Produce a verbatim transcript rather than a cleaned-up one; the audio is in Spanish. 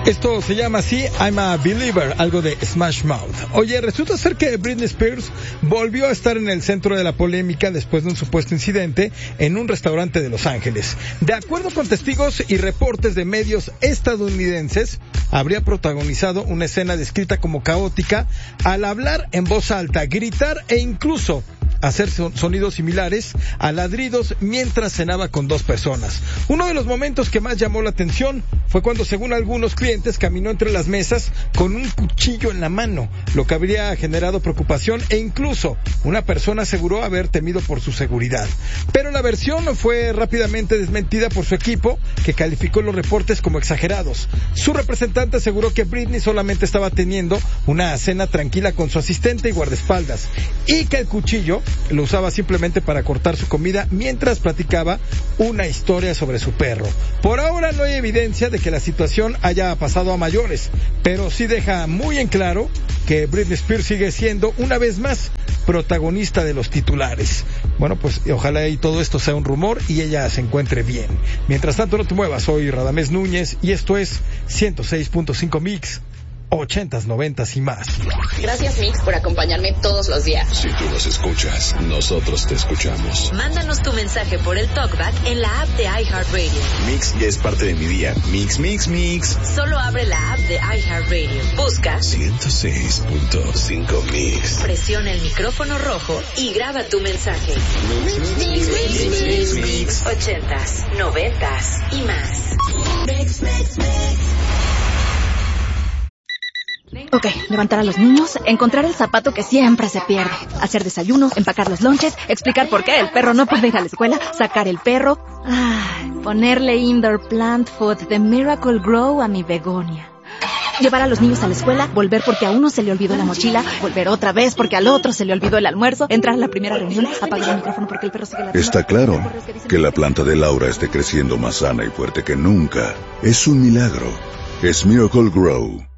Esto se llama así, I'm a Believer, algo de Smash Mouth. Oye, resulta ser que Britney Spears volvió a estar en el centro de la polémica después de un supuesto incidente en un restaurante de Los Ángeles. De acuerdo con testigos y reportes de medios estadounidenses, habría protagonizado una escena descrita como caótica al hablar en voz alta, gritar e incluso hacer sonidos similares a ladridos mientras cenaba con dos personas. Uno de los momentos que más llamó la atención fue cuando, según algunos clientes, caminó entre las mesas con un cuchillo en la mano, lo que habría generado preocupación e incluso una persona aseguró haber temido por su seguridad. Pero la versión fue rápidamente desmentida por su equipo, que calificó los reportes como exagerados. Su representante aseguró que Britney solamente estaba teniendo una cena tranquila con su asistente y guardaespaldas y que el cuchillo lo usaba simplemente para cortar su comida mientras platicaba una historia sobre su perro. Por ahora no hay evidencia de que la situación haya pasado a mayores, pero sí deja muy en claro que Britney Spears sigue siendo una vez más protagonista de los titulares. Bueno, pues ojalá y todo esto sea un rumor y ella se encuentre bien. Mientras tanto, no te muevas, soy Radamés Núñez y esto es ciento seis punto cinco Mix, ochentas, noventas y más. Gracias, Mix, por acompañarme todos los días. Si tú nos escuchas, nosotros te escuchamos. Mándanos tu mensaje por el TalkBack en la app de iHeartRadio. Mix ya es parte de mi día. Mix, mix, mix. Solo abre la app de iHeartRadio. Busca ciento seis punto cinco Mix. Presiona el micrófono rojo y graba tu mensaje. Mix, mix, mix, mix, mix, mix. Ochentas, noventas y más. Mix, mix, mix. Ok, levantar a los niños, encontrar el zapato que siempre se pierde, hacer desayuno, empacar los lonches, explicar por qué el perro no puede ir a la escuela, sacar el perro, ay, ponerle indoor plant food de Miracle Grow a mi begonia. Llevar a los niños a la escuela, volver porque a uno se le olvidó la mochila, volver otra vez porque al otro se le olvidó el almuerzo, entrar a la primera reunión, apagar el micrófono porque el perro sigue ladrando. Está claro que la planta de Laura esté creciendo más sana y fuerte que nunca. Es un milagro. Es Miracle Grow.